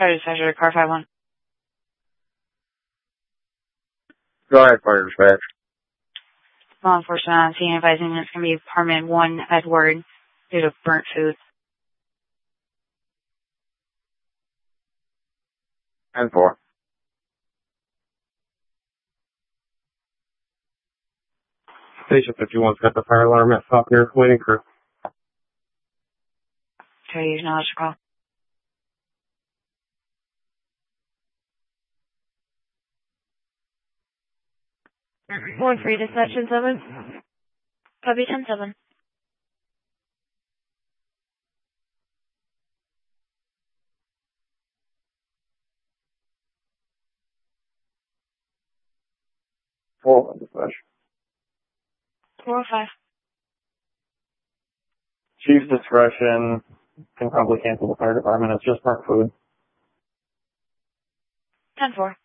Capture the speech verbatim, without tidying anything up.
Fire dispatcher, car five one. Go ahead, fire dispatch. Law enforcement on scene advising it's going to be apartment one Edward due to burnt food. ten four. Station fifty-one's got the fire alarm at top near waiting crew. Okay, you acknowledge the call. One free dispatch ten seven. Copy ten seven. four one dispatch. four oh five. Chief's discretion can probably cancel the fire department. It's just burnt food. ten four.